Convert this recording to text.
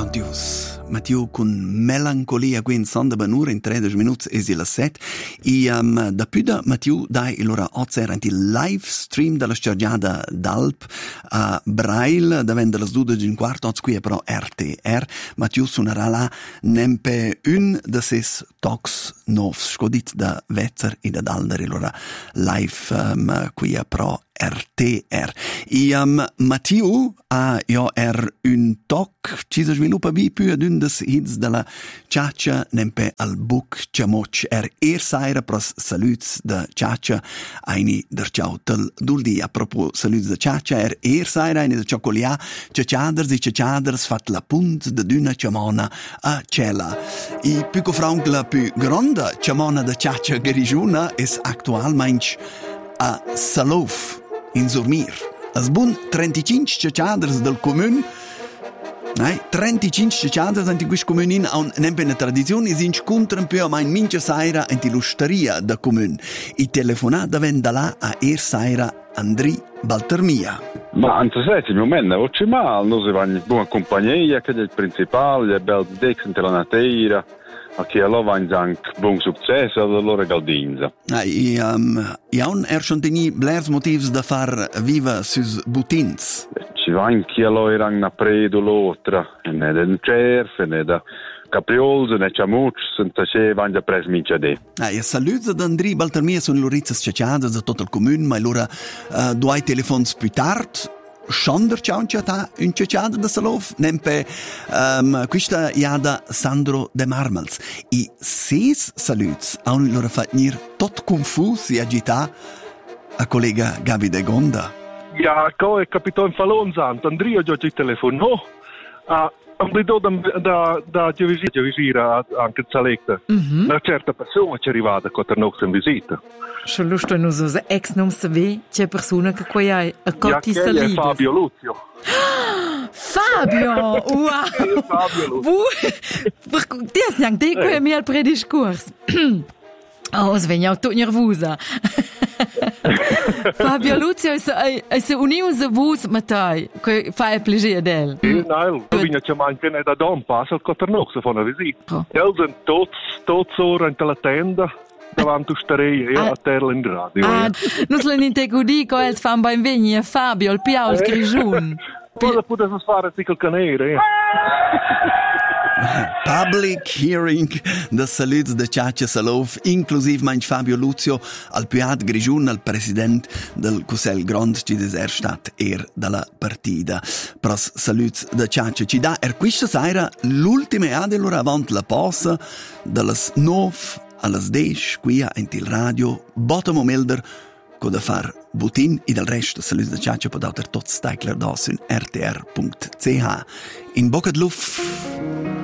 Dius. Matiu con melancolia qui in sonda banura in 13 minuti e la 7 e da più da Matiu dai l'ora 8 era il live stream della scergiada d'Alp a Braille davvendo le 12:15 qui è però RTR Matiu suonerà là nempe un de ses tocs novs scodit da Vezzer e da Daldere l'ora live qui è però RTR. E Matiu io un toc ci si sviluppa più ad un des hits della ciaccia nempe al buc ciamoc saira pros saluts da ciaccia aini der ciautel duldi a propos saluts da ciaccia saira aini da ciocolia ciacciaders fat la punt da d'una ciamona a cella. I più franc la più grande ciamona da ciaccia grigiuna es actualmente a Salov in Zurmir. As bun 35 ciacciaders del comune 35 ciacciaders in questo comune hanno una tradizione e si incontrano più ma in mince saira in l'osteria del comune. I telefonati vengono da là a saira Andri Baltermia. Ma anche se il momento non c'è male, noi siamo in buona compagnia, che è il principale, è bel dex in la natura. Che allora vanno anche buon successo alla loro galdinza. Jaun schon teni blers motivs da far viva sus butins. Ci va anche allora erano una predo l'altra, ne da cerf, ne da capriols, ne ciamuc, senza che vanno a pres mince de. E saluts ad Andri Baltermia sono lorizzas ciacciadas da tutto il comune, ma allora due telefons più tard Schonder ciaunciata un ciacciada da Salov, nempe questa iada Sandro de Marmals. I ses saluts hanno loro fatto venire tot confus e agità a collega Gabi de Gonda. Ja, è capito in Falonzant, Andrea già ci telefonò a Ambrido da Gevisira anche in Saletta. Una certa persona ci è arrivata quando non in visita. Schon lustig, nur so ex non sape c'è persona che qui hai a cotti salite. È Fabio Luzio. Fabio! Wow! Fabio Luzio. Ti has neanche detto che mi al prediscorso. Oh, svegniamo tutto nervosa. Fabio Luzio è un'usa voce ma tai, che fa il piacere del. No, vinha chiamare anche da Don Passo al Coternox a fare una visita. Ellos sind tots ora in la tenda. Davanti a terra in radio. Non se ne tegudi che il fan ben vegni Fabio il piau il grigiun. Cosa potete fare col canere? Public hearing da saluts de Ciaccia Salov, inclusive manch Fabio Luzio, al piat grigiun, al president del Cussel Grand ci deserstat dalla partita. Pros saluts de Ciaccia ci dà questa sera l'ultima dell'ora avant la posa dalle 9 alles 10 qui in il radio Bottom Milder con da far butin e del resto saluts de Ciaccia pot auter tot stakler da sun rtr.ch in bocca de luft.